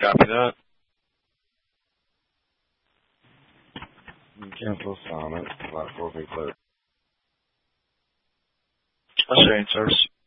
Copy that. Cancel assignment. Platform be clear. Australian service.